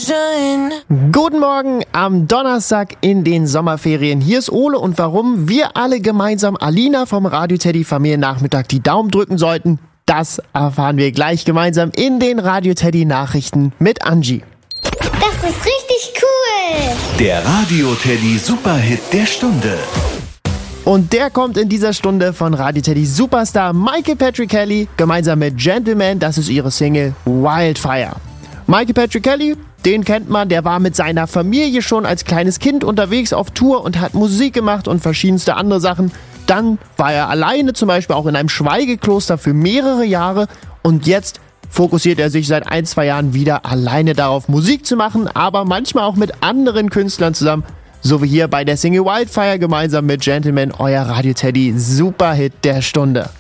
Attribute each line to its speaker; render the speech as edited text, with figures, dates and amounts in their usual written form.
Speaker 1: Sunshine.
Speaker 2: Guten Morgen am Donnerstag in den Sommerferien. Hier ist Ole und warum wir alle gemeinsam Alina vom Radio Teddy Familiennachmittag die Daumen drücken sollten, das erfahren wir gleich gemeinsam in den Radio Teddy Nachrichten mit Angie.
Speaker 3: Das ist richtig cool.
Speaker 4: Der Radio Teddy Superhit der Stunde.
Speaker 2: Und der kommt in dieser Stunde von Radio Teddy Superstar Michael Patrick Kelly gemeinsam mit Gentleman, das ist ihre Single Wildfire. Michael Patrick Kelly, den kennt man, der war mit seiner Familie schon als kleines Kind unterwegs auf Tour und hat Musik gemacht und verschiedenste andere Sachen. Dann war er alleine zum Beispiel auch in einem Schweigekloster für mehrere Jahre und jetzt fokussiert er sich seit 1-2 Jahren wieder alleine darauf, Musik zu machen, aber manchmal auch mit anderen Künstlern zusammen. So wie hier bei der Single Wildfire gemeinsam mit Gentleman, euer Radio Teddy Superhit der Stunde.